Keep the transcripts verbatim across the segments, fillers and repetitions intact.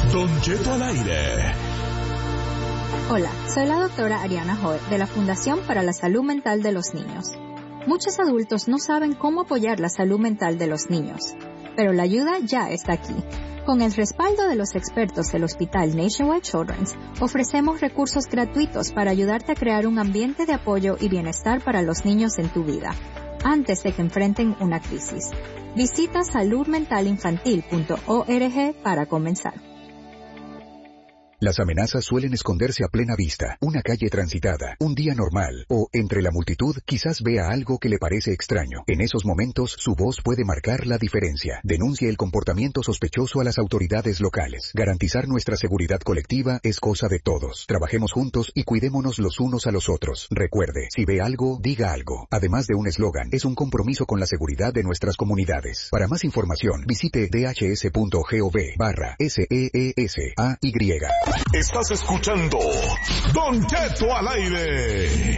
Don Cheto al aire. Hola, soy la doctora Ariana Joe de la Fundación para la Salud Mental de los Niños. Muchos adultos no saben cómo apoyar la salud mental de los niños, pero la ayuda ya está aquí. Con el respaldo de los expertos del Hospital Nationwide Children's, ofrecemos recursos gratuitos para ayudarte a crear un ambiente de apoyo y bienestar para los niños en tu vida, antes de que enfrenten una crisis. Visita salud mental infantil punto org para comenzar. Las amenazas suelen esconderse a plena vista, una calle transitada, un día normal, o, entre la multitud, quizás vea algo que le parece extraño. En esos momentos, su voz puede marcar la diferencia. Denuncie el comportamiento sospechoso a las autoridades locales. Garantizar nuestra seguridad colectiva es cosa de todos. Trabajemos juntos y cuidémonos los unos a los otros. Recuerde, si ve algo, diga algo. Además de un eslogan, es un compromiso con la seguridad de nuestras comunidades. Para más información, visite d h s punto gov barra S E E S A Y. Estás escuchando Don Cheto al aire.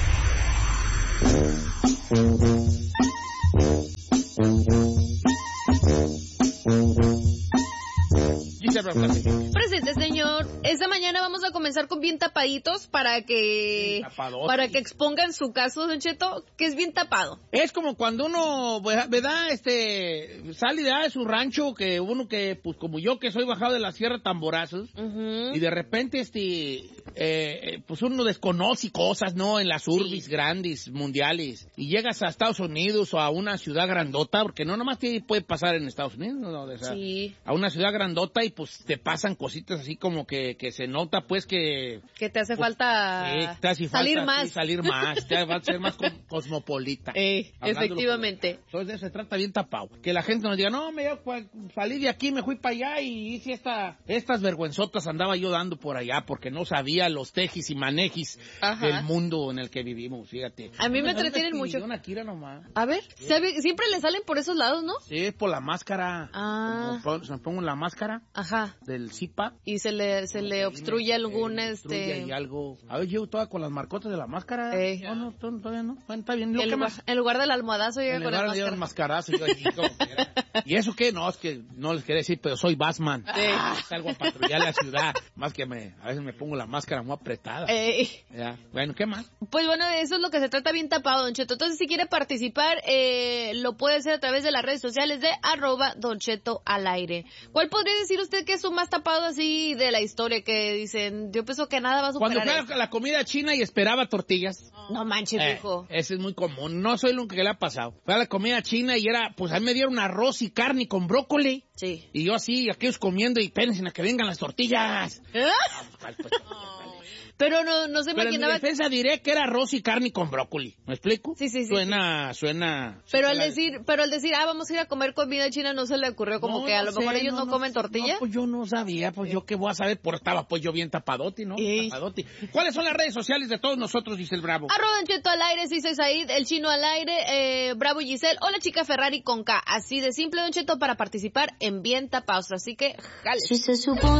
Presente, señor. Esta mañana vamos a comenzar con bien tapaditos para que para que expongan su caso, Don Cheto, que es bien tapado. Es como cuando uno, ¿verdad? Este, sale de su rancho, que uno que, pues como yo, que soy bajado de la Sierra Tamborazos, uh-huh. y de repente, este, eh, pues uno desconoce cosas, ¿no? En las urbis sí. grandes, mundiales, y llegas a Estados Unidos o a una ciudad grandota, porque no nomás te puede pasar en Estados Unidos, ¿no? O sea, sí. A una ciudad grandota y pues te pasan cositas así como que, que se nota pues que... Que te hace pues, falta sí, te hace salir falta, más. Sí, salir más, te va a ser más cosmopolita. Eh, efectivamente. Entonces de eso se trata bien tapado. Que la gente nos diga, no, me salí de aquí, me fui para allá y hice esta, estas vergüenzotas andaba yo dando por allá porque no sabía los tejis y manejis Ajá. del mundo en el que vivimos, fíjate. A mí me entretienen mucho. Una Kira nomás. A ver, sí. siempre le salen por esos lados, ¿no? Sí, es por la máscara. Ah. Como, se me pongo la máscara. Ajá. Del C I P A. Y se le, se le obstruye algún, eh, este... y algo. A ver, llevo toda con las marcotas de la máscara. Eh. No, no, todavía no. Bueno, está bien. Lo en, que lugar, más... en lugar del almohadazo llega en con la máscara. En lugar de yo el mascarazo, yo allí como quiera. ¿Y eso qué? No, es que no les quería decir, pero soy Batman. Sí. Ah, salgo a patrullar la ciudad. Más que me, a veces me pongo la máscara muy apretada. Eh. Ya. Bueno, ¿qué más? Pues bueno, eso es lo que se trata bien tapado, Don Cheto. Entonces, si quiere participar, eh, lo puede hacer a través de las redes sociales de arroba Don Cheto al aire. ¿Cuál podría decir usted que es su más tapado así de la historia que dicen, yo pienso que nada va a superar? Cuando fui a la comida china y esperaba tortillas. No manches, eh, hijo. Ese es muy común. No soy lo único que le ha pasado. Fui a la comida china y era, pues a mí me dieron arroz y carne con brócoli. Sí. Y yo así, aquellos comiendo y pensen a que vengan las tortillas. ¿Eh? Ah, pues, Pero no, no se Pero imaginaba. En mi defensa diré que era arroz y carne con brócoli. ¿Me explico? Sí, sí, sí. Suena, sí. suena. Pero al decir, pero al decir, ah, vamos a ir a comer comida china, no se le ocurrió como no, que a no lo sé, mejor ellos no, no comen tortilla. No, pues yo no sabía, pues yo qué voy a saber, por estaba pues yo bien tapadoti, ¿no? Ey. Tapadoti. ¿Cuáles son las redes sociales de todos nosotros, Giselle Bravo? Arroba Don Cheto al aire, Cise Said, el chino al aire, eh, Bravo Giselle, o la chica Ferrari con K. Así de simple, Don Cheto, para participar en Bien Tapados. Así que, jale. Si se supone